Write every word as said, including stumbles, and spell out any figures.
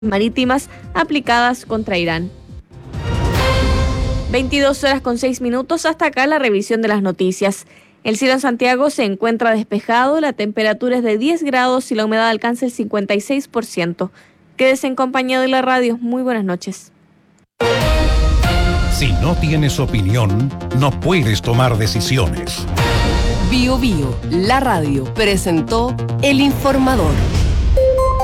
marítimas aplicadas contra Irán. veintidós horas con seis minutos, hasta acá la revisión de las noticias. El cielo en Santiago se encuentra despejado, la temperatura es de diez grados y la humedad alcanza el cincuenta y seis por ciento. Quédese en compañía de la radio. Muy buenas noches. Si no tienes opinión, no puedes tomar decisiones. Bio Bio, la radio, presentó El Informador.